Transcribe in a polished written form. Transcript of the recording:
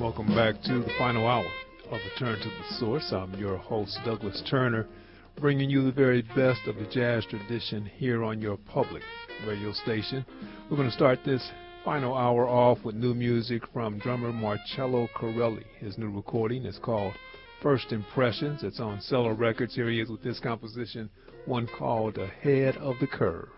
Welcome back to the final hour of Return to the Source. I'm your host, Douglas Turner, bringing you the very best of the jazz tradition here on your public radio station. We're going to start this final hour off with new music from drummer Marcello Corelli. His new recording is called First Impressions. It's on Cellar Records. Here he is with this composition, one called Ahead of the Curve.